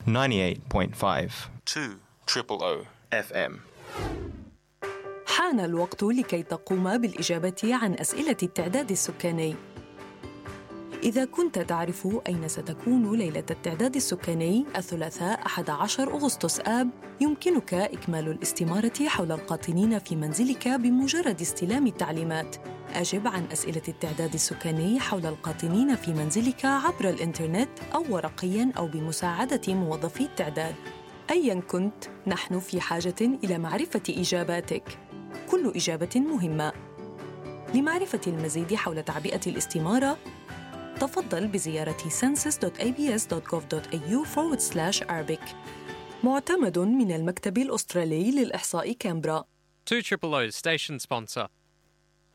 98.5 200 FM. حان الوقت لكي تقوم بالإجابة عن أسئلة التعداد السكاني. إذا كنت تعرف أين ستكون ليلة التعداد السكاني الثلاثاء 11 أغسطس آب، يمكنك إكمال الاستمارة حول القاطنين في منزلك بمجرد استلام التعليمات. أجب عن أسئلة التعداد السكاني حول القاطنين في منزلك عبر الإنترنت أو ورقياً أو بمساعدة موظفي التعداد. أياً كنت، نحن في حاجة إلى معرفة إجاباتك. كل إجابة مهمة. لمعرفة المزيد حول تعبئة الاستمارة، تفضل بزيارة census.abs.gov.au/Arabic. معتمد من المكتب الأسترالي للإحصاء كامبرا. 200 station sponsor.